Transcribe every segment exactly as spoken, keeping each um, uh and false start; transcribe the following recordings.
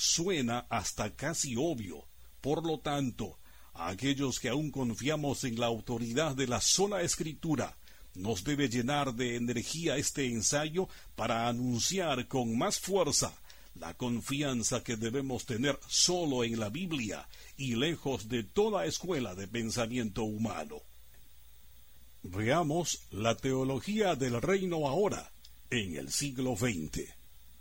suena hasta casi obvio. Por lo tanto, a aquellos que aún confiamos en la autoridad de la sola Escritura, nos debe llenar de energía este ensayo para anunciar con más fuerza la confianza que debemos tener solo en la Biblia y lejos de toda escuela de pensamiento humano. Veamos la teología del reino ahora, en el siglo veinte.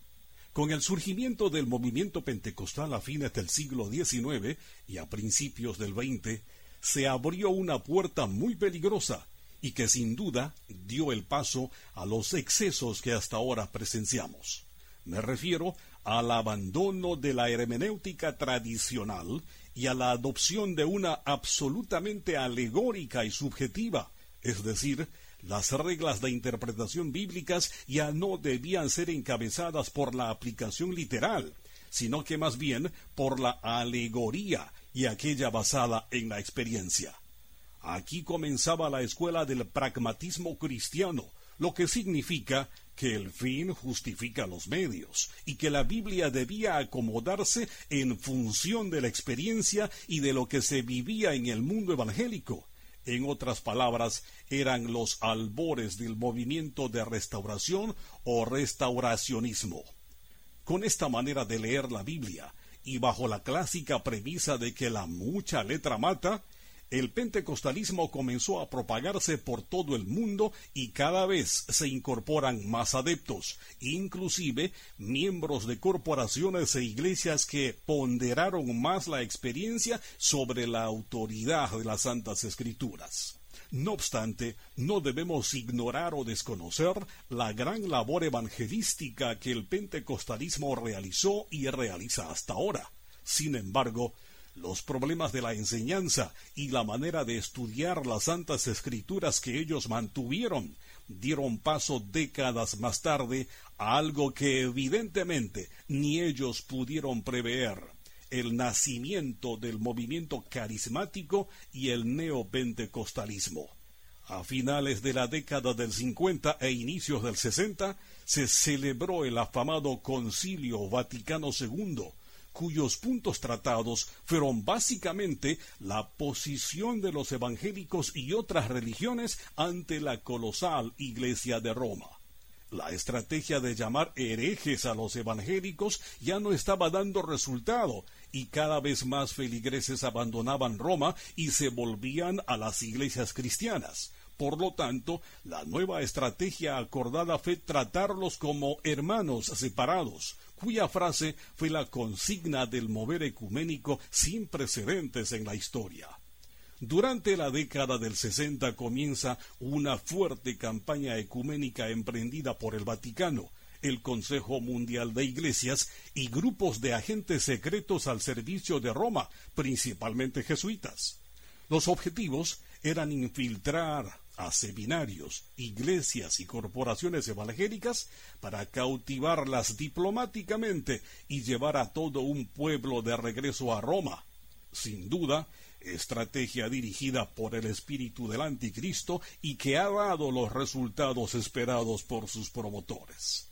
Con el surgimiento del movimiento pentecostal a fines del siglo diecinueve y a principios del veinte, se abrió una puerta muy peligrosa y que sin duda dio el paso a los excesos que hasta ahora presenciamos. Me refiero al abandono de la hermenéutica tradicional y a la adopción de una absolutamente alegórica y subjetiva, es decir, las reglas de interpretación bíblicas ya no debían ser encabezadas por la aplicación literal, sino que más bien por la alegoría y aquella basada en la experiencia. Aquí comenzaba la escuela del pragmatismo cristiano, lo que significa que el fin justifica los medios y que la Biblia debía acomodarse en función de la experiencia y de lo que se vivía en el mundo evangélico. En otras palabras, eran los albores del movimiento de restauración o restauracionismo. Con esta manera de leer la Biblia y bajo la clásica premisa de que la mucha letra mata, el pentecostalismo comenzó a propagarse por todo el mundo y cada vez se incorporan más adeptos, inclusive miembros de corporaciones e iglesias que ponderaron más la experiencia sobre la autoridad de las Santas Escrituras. No obstante, no debemos ignorar o desconocer la gran labor evangelística que el pentecostalismo realizó y realiza hasta ahora. Sin embargo, los problemas de la enseñanza y la manera de estudiar las Santas Escrituras que ellos mantuvieron dieron paso décadas más tarde a algo que evidentemente ni ellos pudieron prever: el nacimiento del movimiento carismático y el neopentecostalismo. A finales de la década del cincuenta e inicios del sesenta se celebró el afamado Concilio Vaticano segundo, cuyos puntos tratados fueron básicamente la posición de los evangélicos y otras religiones ante la colosal Iglesia de Roma. La estrategia de llamar herejes a los evangélicos ya no estaba dando resultado, y cada vez más feligreses abandonaban Roma y se volvían a las iglesias cristianas. Por lo tanto, la nueva estrategia acordada fue tratarlos como hermanos separados, cuya frase fue la consigna del mover ecuménico sin precedentes en la historia. Durante la década del sesenta comienza una fuerte campaña ecuménica emprendida por el Vaticano, el Consejo Mundial de Iglesias y grupos de agentes secretos al servicio de Roma, principalmente jesuitas. Los objetivos eran infiltrar a seminarios, iglesias y corporaciones evangélicas para cautivarlas diplomáticamente y llevar a todo un pueblo de regreso a Roma. Sin duda, estrategia dirigida por el espíritu del anticristo y que ha dado los resultados esperados por sus promotores.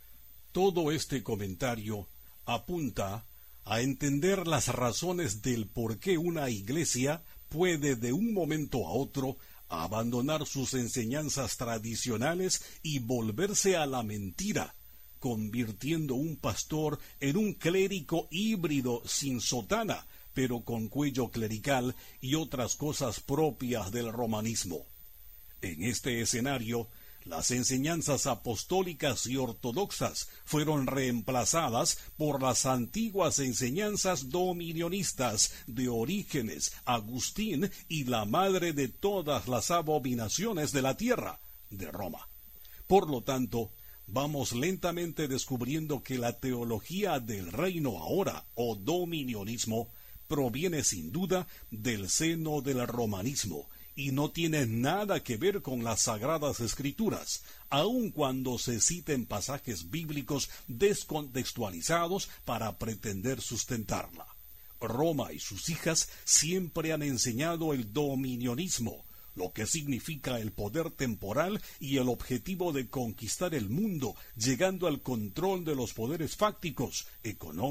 Todo este comentario apunta a entender las razones del por qué una iglesia puede de un momento a otro abandonar sus enseñanzas tradicionales y volverse a la mentira, convirtiendo un pastor en un clérigo híbrido sin sotana, pero con cuello clerical y otras cosas propias del romanismo. En este escenario, las enseñanzas apostólicas y ortodoxas fueron reemplazadas por las antiguas enseñanzas dominionistas de Orígenes, Agustín y la madre de todas las abominaciones de la tierra, de Roma. Por lo tanto, vamos lentamente descubriendo que la teología del reino ahora, o dominionismo, proviene sin duda del seno del romanismo, y no tiene nada que ver con las Sagradas Escrituras, aun cuando se citen pasajes bíblicos descontextualizados para pretender sustentarla. Roma y sus hijas siempre han enseñado el dominionismo, lo que significa el poder temporal y el objetivo de conquistar el mundo, llegando al control de los poderes fácticos, económico,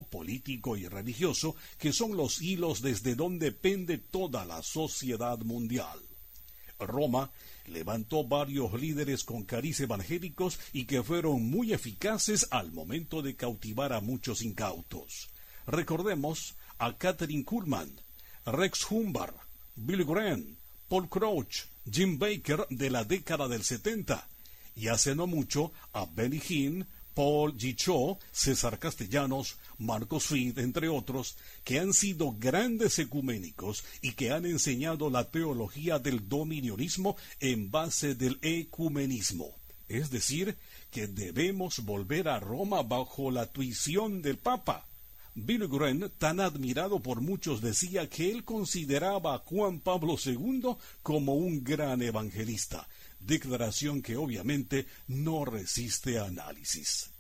político y religioso, que son los hilos desde donde pende toda la sociedad mundial. Roma levantó varios líderes con cariz evangélicos y que fueron muy eficaces al momento de cautivar a muchos incautos. Recordemos a Kathryn Kuhlman, Rex Humbard, Billy Graham, Paul Crouch, Jim Baker de la década del setenta, y hace no mucho a Benny Hinn, Paul G. Cho, César Castellanos, Marcos Fried, entre otros, que han sido grandes ecuménicos y que han enseñado la teología del dominionismo en base del ecumenismo. Es decir, que debemos volver a Roma bajo la tuición del Papa. Billy Graham, tan admirado por muchos, decía que él consideraba a Juan Pablo segundo como un gran evangelista, declaración que obviamente no resiste análisis.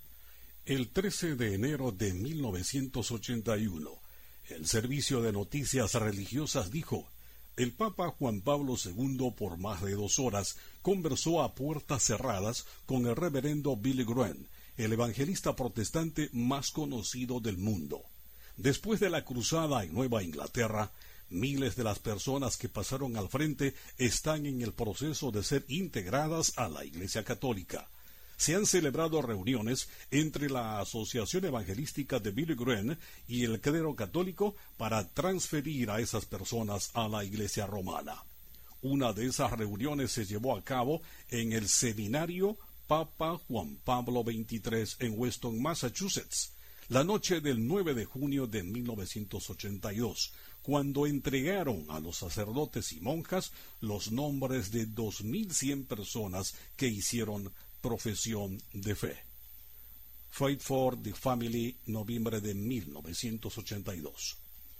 El trece de enero de mil novecientos ochenta y uno, el Servicio de Noticias Religiosas dijo: el Papa Juan Pablo segundo por más de dos horas conversó a puertas cerradas con el reverendo Billy Graham, el evangelista protestante más conocido del mundo. Después de la cruzada en Nueva Inglaterra, miles de las personas que pasaron al frente están en el proceso de ser integradas a la Iglesia Católica. Se han celebrado reuniones entre la Asociación Evangelística de Billy Graham y el clero católico para transferir a esas personas a la Iglesia romana. Una de esas reuniones se llevó a cabo en el seminario Papa Juan Pablo veintitrés en Weston, Massachusetts, la noche del nueve de junio de mil novecientos ochenta y dos, cuando entregaron a los sacerdotes y monjas los nombres de dos mil cien personas que hicieron profesión de fe. Faith for the Family, noviembre de mil novecientos ochenta y dos.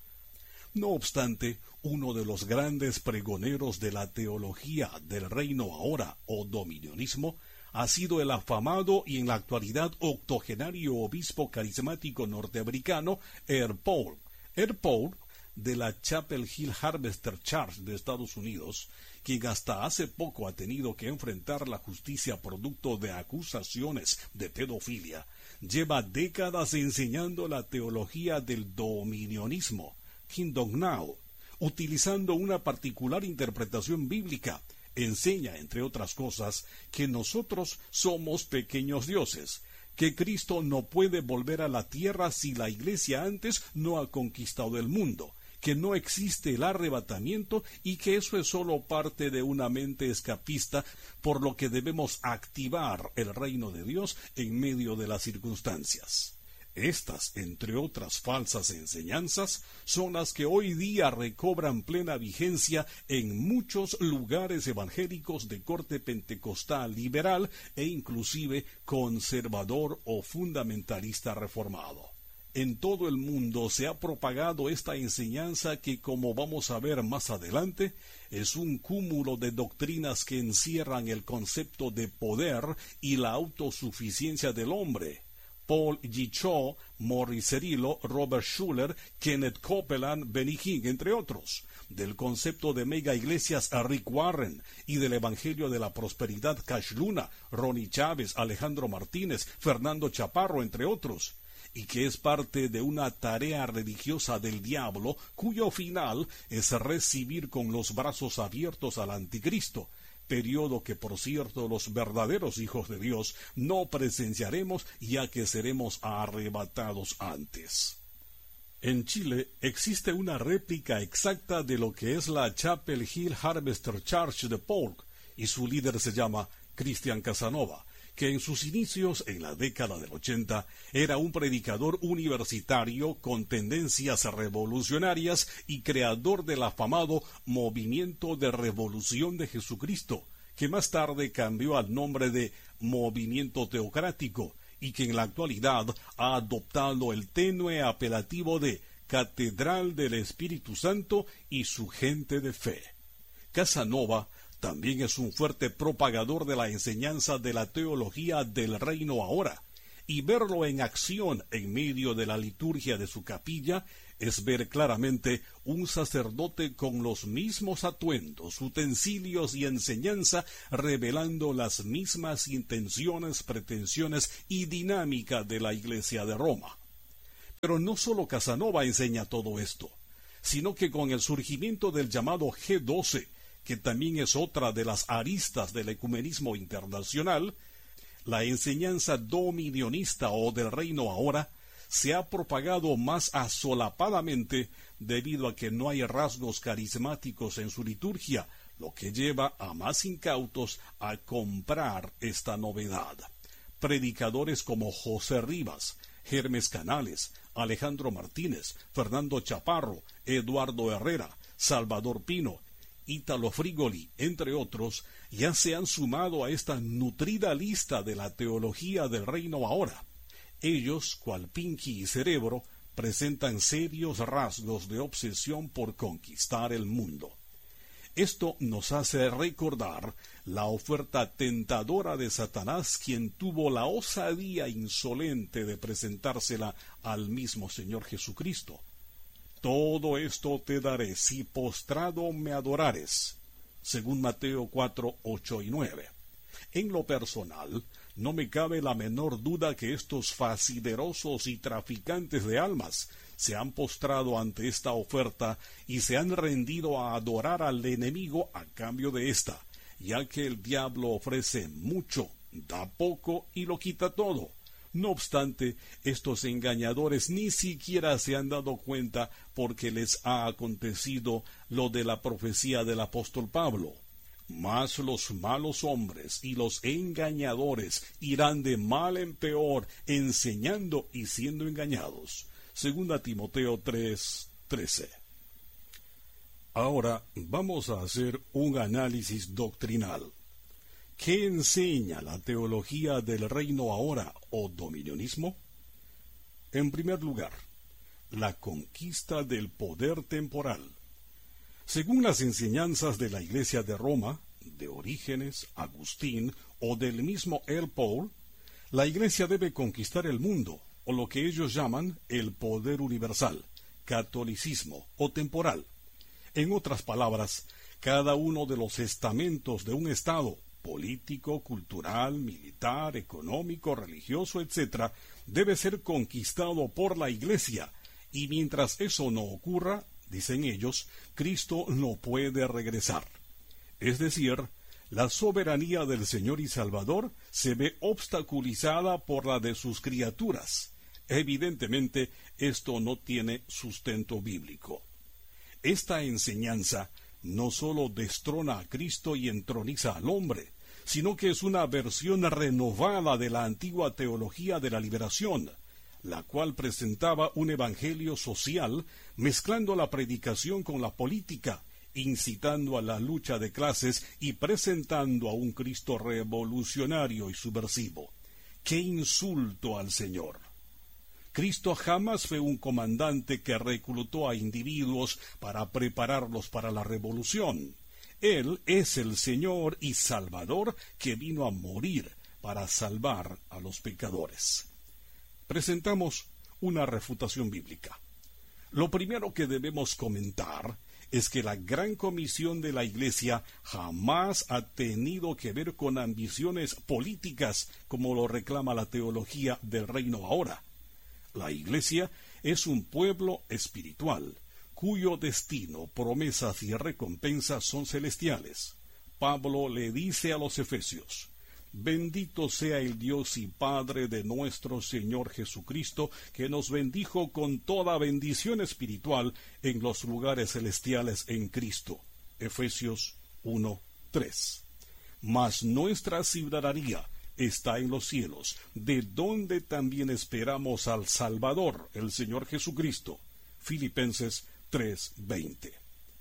No obstante, uno de los grandes pregoneros de la teología del reino ahora o dominionismo ha sido el afamado y en la actualidad octogenario obispo carismático norteamericano R. Paul. R. Paul, de la Chapel Hill Harvester Church de Estados Unidos, quien hasta hace poco ha tenido que enfrentar la justicia producto de acusaciones de pedofilia, lleva décadas enseñando la teología del dominionismo, Kingdom Now, utilizando una particular interpretación bíblica. Enseña, entre otras cosas, que nosotros somos pequeños dioses, que Cristo no puede volver a la tierra si la Iglesia antes no ha conquistado el mundo, que no existe el arrebatamiento y que eso es solo parte de una mente escapista, por lo que debemos activar el reino de Dios en medio de las circunstancias. Estas, entre otras falsas enseñanzas, son las que hoy día recobran plena vigencia en muchos lugares evangélicos de corte pentecostal liberal e inclusive conservador o fundamentalista reformado. En todo el mundo se ha propagado esta enseñanza que, como vamos a ver más adelante, es un cúmulo de doctrinas que encierran el concepto de poder y la autosuficiencia del hombre. Paul G. Cho, Morris Cerullo, Robert Schuller, Kenneth Copeland, Benny Hinn, entre otros, del concepto de mega iglesias a Rick Warren y del Evangelio de la Prosperidad Cash Luna, Ronnie Chávez, Alejandro Martínez, Fernando Chaparro, entre otros, y que es parte de una tarea religiosa del diablo cuyo final es recibir con los brazos abiertos al anticristo, periodo que, por cierto, los verdaderos hijos de Dios no presenciaremos, ya que seremos arrebatados antes. En Chile existe una réplica exacta de lo que es la Chapel Hill Harvester Church de Paul, y su líder se llama Cristian Casanova, que en sus inicios, en la década del ochenta, era un predicador universitario con tendencias revolucionarias y creador del afamado Movimiento de Revolución de Jesucristo, que más tarde cambió al nombre de Movimiento Teocrático y que en la actualidad ha adoptado el tenue apelativo de Catedral del Espíritu Santo y su gente de fe. Casanova también es un fuerte propagador de la enseñanza de la teología del reino ahora, y verlo en acción en medio de la liturgia de su capilla es ver claramente un sacerdote con los mismos atuendos, utensilios y enseñanza, revelando las mismas intenciones, pretensiones y dinámica de la Iglesia de Roma. Pero no solo Casanova enseña todo esto, sino que con el surgimiento del llamado G doce, que también es otra de las aristas del ecumenismo internacional, la enseñanza dominionista o del reino ahora se ha propagado más asolapadamente debido a que no hay rasgos carismáticos en su liturgia, lo que lleva a más incautos a comprar esta novedad. Predicadores como José Rivas, Hermes Canales, Alejandro Martínez, Fernando Chaparro, Eduardo Herrera, Salvador Pino, Ítalo Frigoli, entre otros, ya se han sumado a esta nutrida lista de la teología del reino ahora. Ellos, cual Pinky y Cerebro, presentan serios rasgos de obsesión por conquistar el mundo. Esto nos hace recordar la oferta tentadora de Satanás, quien tuvo la osadía insolente de presentársela al mismo Señor Jesucristo. Todo esto te daré si postrado me adorares, según Mateo cuatro, ocho y nueve. En lo personal, no me cabe la menor duda que estos fasiderosos y traficantes de almas se han postrado ante esta oferta y se han rendido a adorar al enemigo a cambio de ésta, ya que el diablo ofrece mucho, da poco y lo quita todo. No obstante, estos engañadores ni siquiera se han dado cuenta porque les ha acontecido lo de la profecía del apóstol Pablo. Mas los malos hombres y los engañadores irán de mal en peor, enseñando y siendo engañados. Segunda Timoteo tres, trece. Ahora vamos a hacer un análisis doctrinal. ¿Qué enseña la teología del reino ahora o dominionismo? En primer lugar, la conquista del poder temporal. Según las enseñanzas de la Iglesia de Roma, de Orígenes, Agustín o del mismo L. Paul, la Iglesia debe conquistar el mundo, o lo que ellos llaman el poder universal, catolicismo o temporal. En otras palabras, cada uno de los estamentos de un Estado, político, cultural, militar, económico, religioso, etcétera, debe ser conquistado por la Iglesia, y mientras eso no ocurra, dicen ellos, Cristo no puede regresar. Es decir, la soberanía del Señor y Salvador se ve obstaculizada por la de sus criaturas. Evidentemente, esto no tiene sustento bíblico. Esta enseñanza no sólo destrona a Cristo y entroniza al hombre, sino que es una versión renovada de la antigua teología de la liberación, la cual presentaba un evangelio social mezclando la predicación con la política, incitando a la lucha de clases y presentando a un Cristo revolucionario y subversivo. ¡Qué insulto al Señor! Cristo jamás fue un comandante que reclutó a individuos para prepararlos para la revolución. Él es el Señor y Salvador que vino a morir para salvar a los pecadores. Presentamos una refutación bíblica. Lo primero que debemos comentar es que la gran comisión de la Iglesia jamás ha tenido que ver con ambiciones políticas como lo reclama la teología del reino ahora. La Iglesia es un pueblo espiritual, cuyo destino, promesas y recompensas son celestiales. Pablo le dice a los Efesios: Bendito sea el Dios y Padre de nuestro Señor Jesucristo, que nos bendijo con toda bendición espiritual en los lugares celestiales en Cristo. Efesios uno, tres. Mas nuestra ciudadanía está en los cielos, de donde también esperamos al Salvador, el Señor Jesucristo. Filipenses tres, veinte.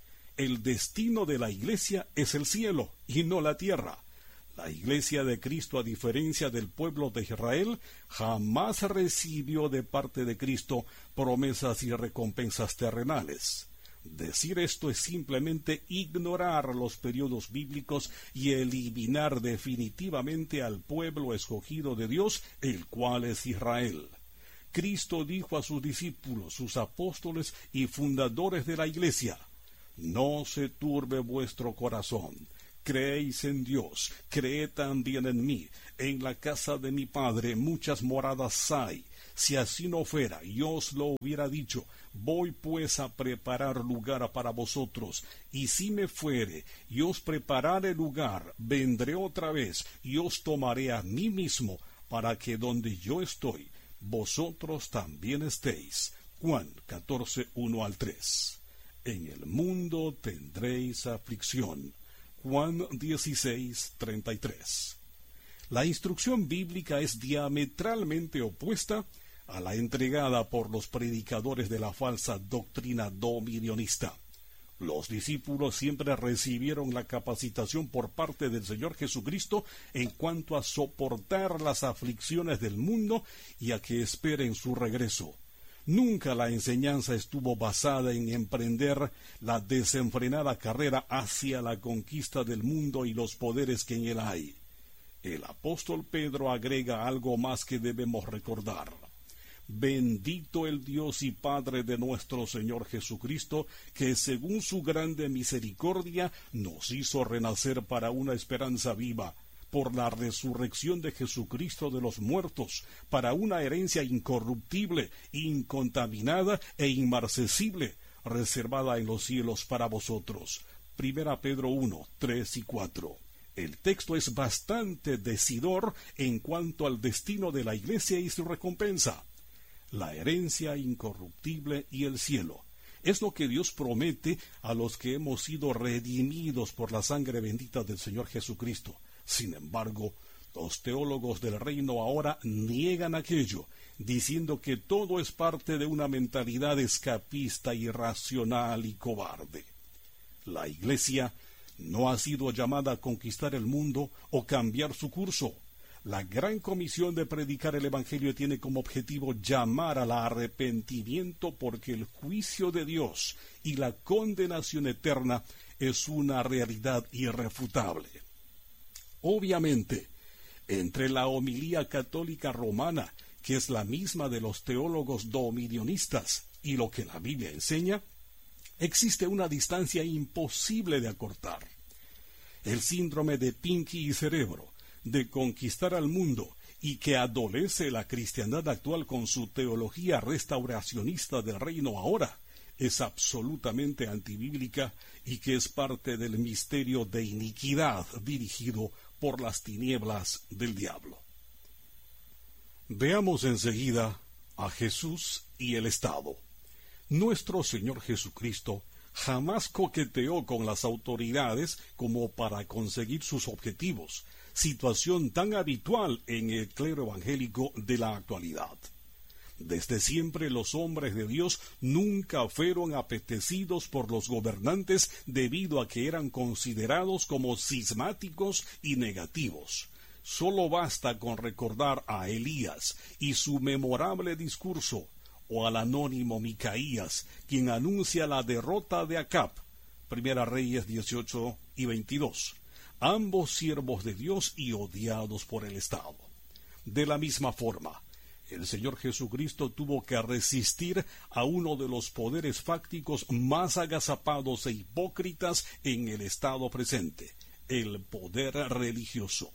El destino de la Iglesia es el cielo y no la tierra. La Iglesia de Cristo, a diferencia del pueblo de Israel, jamás recibió de parte de Cristo promesas y recompensas terrenales. Decir esto es simplemente ignorar los periodos bíblicos y eliminar definitivamente al pueblo escogido de Dios, el cual es Israel. Cristo dijo a sus discípulos, sus apóstoles y fundadores de la Iglesia: No se turbe vuestro corazón. creéis en Dios, creed también en mí. En la casa de mi Padre muchas moradas hay. Si así no fuera, yo os lo hubiera dicho. Voy pues a preparar lugar para vosotros. Y si me fuere, y os preparare lugar, vendré otra vez, y os tomaré a mí mismo, para que donde yo estoy, vosotros también estéis. Juan catorce, uno al tres. En el mundo tendréis aflicción. Juan dieciséis, treinta y tres. La instrucción bíblica es diametralmente opuesta a la entregada por los predicadores de la falsa doctrina dominionista. Los discípulos siempre recibieron la capacitación por parte del Señor Jesucristo en cuanto a soportar las aflicciones del mundo y a que esperen su regreso. Nunca la enseñanza estuvo basada en emprender la desenfrenada carrera hacia la conquista del mundo y los poderes que en él hay. El apóstol Pedro agrega algo más que debemos recordar. Bendito el Dios y Padre de nuestro Señor Jesucristo, que según su grande misericordia nos hizo renacer para una esperanza viva, por la resurrección de Jesucristo de los muertos, para una herencia incorruptible, incontaminada e inmarcesible, reservada en los cielos para vosotros. Primera Pedro uno, tres y cuatro. El texto es bastante decidor en cuanto al destino de la iglesia y su recompensa. La herencia incorruptible y el cielo es lo que Dios promete a los que hemos sido redimidos por la sangre bendita del Señor Jesucristo. Sin embargo, los teólogos del reino ahora niegan aquello, diciendo que todo es parte de una mentalidad escapista, irracional y cobarde. La iglesia no ha sido llamada a conquistar el mundo o cambiar su curso. La gran comisión de predicar el Evangelio tiene como objetivo llamar al arrepentimiento, porque el juicio de Dios y la condenación eterna es una realidad irrefutable. Obviamente, entre la homilía católica romana, que es la misma de los teólogos dominionistas, y lo que la Biblia enseña, existe una distancia imposible de acortar. El síndrome de Pinky y Cerebro, de conquistar al mundo, y que adolece la cristiandad actual con su teología restauracionista del reino ahora, es absolutamente antibíblica y que es parte del misterio de iniquidad dirigido por las tinieblas del diablo. Veamos enseguida a Jesús y el Estado. Nuestro Señor Jesucristo jamás coqueteó con las autoridades como para conseguir sus objetivos, situación tan habitual en el clero evangélico de la actualidad. Desde siempre los hombres de Dios nunca fueron apetecidos por los gobernantes debido a que eran considerados como cismáticos y negativos. Solo basta con recordar a Elías y su memorable discurso, o al anónimo Micaías, quien anuncia la derrota de Acab, Primera Reyes dieciocho y veintidós, ambos siervos de Dios y odiados por el Estado. De la misma forma, el Señor Jesucristo tuvo que resistir a uno de los poderes fácticos más agazapados e hipócritas en el estado presente, el poder religioso.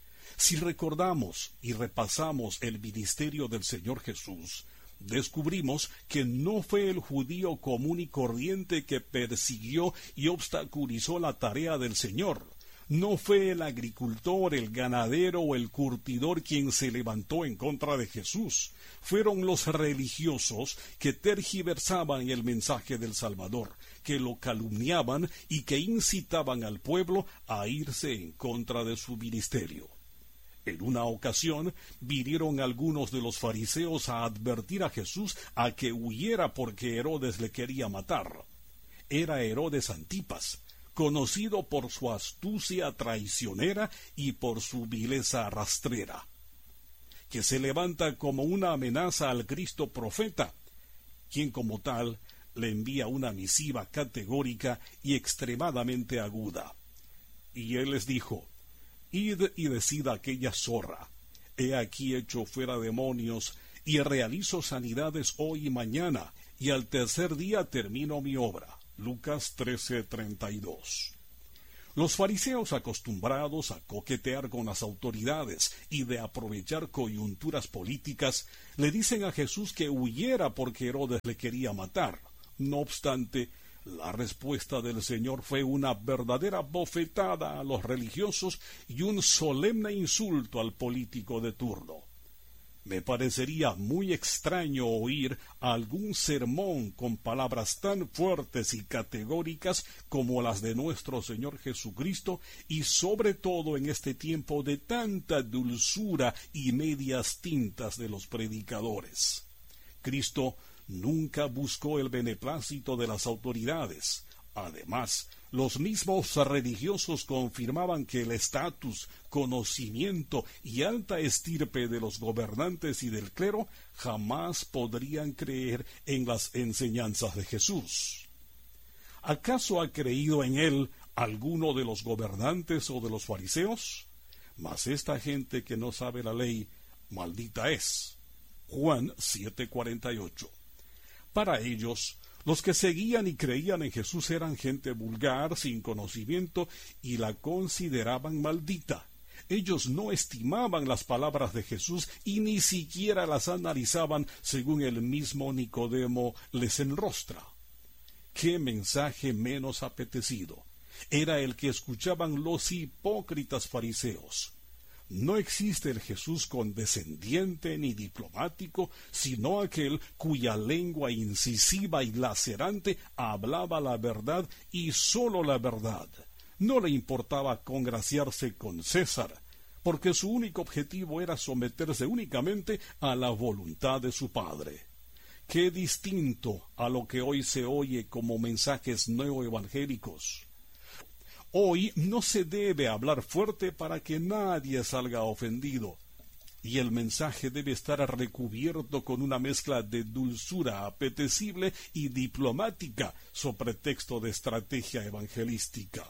Si recordamos y repasamos el ministerio del Señor Jesús, descubrimos que no fue el judío común y corriente que persiguió y obstaculizó la tarea del Señor. No fue el agricultor, el ganadero o el curtidor quien se levantó en contra de Jesús. Fueron los religiosos que tergiversaban el mensaje del Salvador, que lo calumniaban y que incitaban al pueblo a irse en contra de su ministerio. En una ocasión vinieron algunos de los fariseos a advertir a Jesús a que huyera porque Herodes le quería matar. Era Herodes Antipas, conocido por su astucia traicionera y por su vileza rastrera, que se levanta como una amenaza al Cristo profeta, quien como tal le envía una misiva categórica y extremadamente aguda. Y él les dijo: Id y decid a aquella zorra: he aquí echo fuera demonios, y realizo sanidades hoy y mañana, y al tercer día termino mi obra. Lucas trece, treinta y dos. Los fariseos, acostumbrados a coquetear con las autoridades y de aprovechar coyunturas políticas, le dicen a Jesús que huyera porque Herodes le quería matar. No obstante, la respuesta del Señor fue una verdadera bofetada a los religiosos y un solemne insulto al político de turno. Me parecería muy extraño oír algún sermón con palabras tan fuertes y categóricas como las de nuestro Señor Jesucristo, y sobre todo en este tiempo de tanta dulzura y medias tintas de los predicadores. Cristo nunca buscó el beneplácito de las autoridades. Además, los mismos religiosos confirmaban que el estatus, conocimiento y alta estirpe de los gobernantes y del clero jamás podrían creer en las enseñanzas de Jesús. ¿Acaso ha creído en él alguno de los gobernantes o de los fariseos? Mas esta gente que no sabe la ley, maldita es. Juan siete cuarenta y ocho. Para ellos, los que seguían y creían en Jesús eran gente vulgar, sin conocimiento, y la consideraban maldita. Ellos no estimaban las palabras de Jesús y ni siquiera las analizaban según el mismo Nicodemo les enrostra. ¡Qué mensaje menos apetecido! Era el que escuchaban los hipócritas fariseos. No existe el Jesús condescendiente ni diplomático, sino aquel cuya lengua incisiva y lacerante hablaba la verdad y sólo la verdad. No le importaba congraciarse con César, porque su único objetivo era someterse únicamente a la voluntad de su Padre. Qué distinto a lo que hoy se oye como mensajes neoevangélicos. Hoy no se debe hablar fuerte para que nadie salga ofendido, y el mensaje debe estar recubierto con una mezcla de dulzura apetecible y diplomática sobre texto de estrategia evangelística.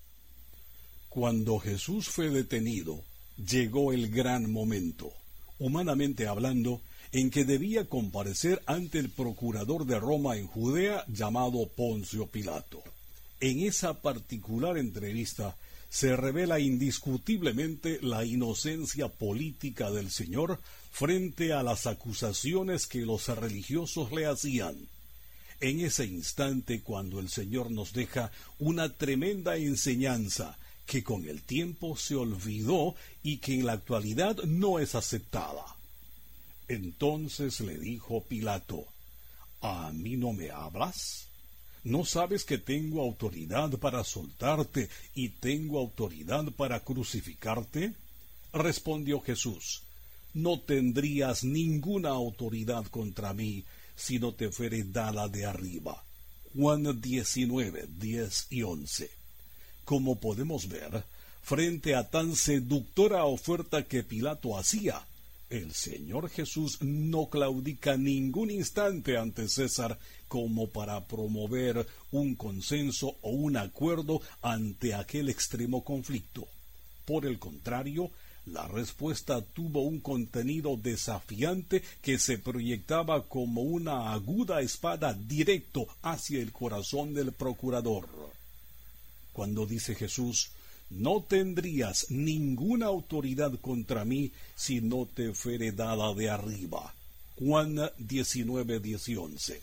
Cuando Jesús fue detenido, llegó el gran momento, humanamente hablando, en que debía comparecer ante el procurador de Roma en Judea llamado Poncio Pilato. En esa particular entrevista se revela indiscutiblemente la inocencia política del Señor frente a las acusaciones que los religiosos le hacían. En ese instante, cuando el Señor nos deja una tremenda enseñanza que con el tiempo se olvidó y que en la actualidad no es aceptada. Entonces le dijo Pilato: ¿A mí no me hablas? ¿No sabes que tengo autoridad para soltarte y tengo autoridad para crucificarte? Respondió Jesús: No tendrías ninguna autoridad contra mí si no te fuere dada de arriba. Juan diecinueve, diez y once. Como podemos ver, frente a tan seductora oferta que Pilato hacía, el Señor Jesús no claudica ningún instante ante César como para promover un consenso o un acuerdo ante aquel extremo conflicto. Por el contrario, la respuesta tuvo un contenido desafiante que se proyectaba como una aguda espada directo hacia el corazón del procurador. Cuando dice Jesús: No tendrías ninguna autoridad contra mí si no te fuere dada de arriba. Juan diecinueve, diez y once.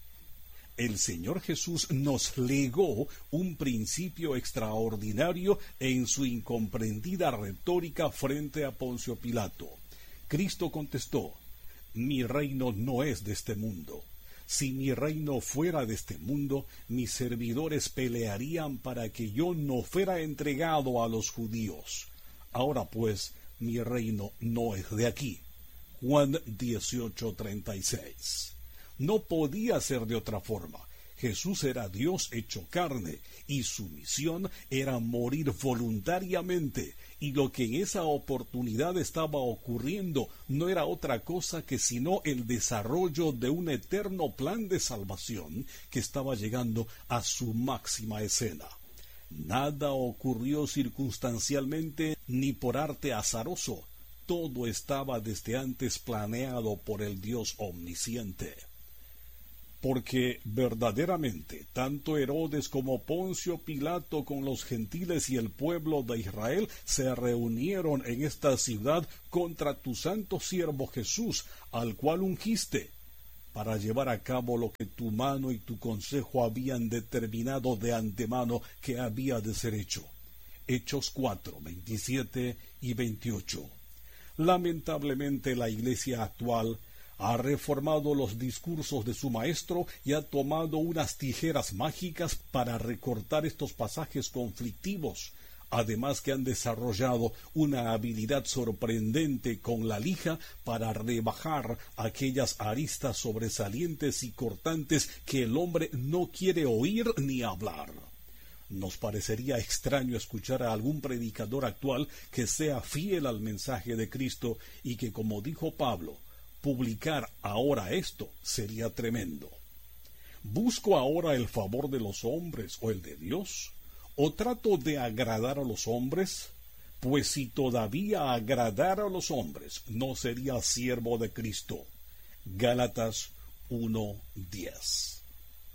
El Señor Jesús nos legó un principio extraordinario en su incomprendida retórica frente a Poncio Pilato. Cristo contestó: Mi reino no es de este mundo. Si mi reino fuera de este mundo, mis servidores pelearían para que yo no fuera entregado a los judíos. Ahora pues, mi reino no es de aquí. Juan dieciocho, treinta y seis. No podía ser de otra forma. Jesús era Dios hecho carne, y su misión era morir voluntariamente, y lo que en esa oportunidad estaba ocurriendo no era otra cosa que sino el desarrollo de un eterno plan de salvación que estaba llegando a su máxima escena. Nada ocurrió circunstancialmente ni por arte azaroso. Todo estaba desde antes planeado por el Dios omnisciente. porque verdaderamente tanto Herodes como Poncio Pilato con los gentiles y el pueblo de Israel se reunieron en esta ciudad contra tu santo siervo Jesús, al cual ungiste, para llevar a cabo lo que tu mano y tu consejo habían determinado de antemano que había de ser hecho. Hechos cuatro, veintisiete y veintiocho. Lamentablemente la iglesia actual ha reformado los discursos de su maestro y ha tomado unas tijeras mágicas para recortar estos pasajes conflictivos, además que han desarrollado una habilidad sorprendente con la lija para rebajar aquellas aristas sobresalientes y cortantes que el hombre no quiere oír ni hablar. Nos parecería extraño escuchar a algún predicador actual que sea fiel al mensaje de Cristo y que, como dijo Pablo, publicar ahora esto sería tremendo. ¿Busco ahora el favor de los hombres o el de Dios? ¿O trato de agradar a los hombres? Pues si todavía agradara a los hombres, no sería siervo de Cristo. Gálatas uno diez.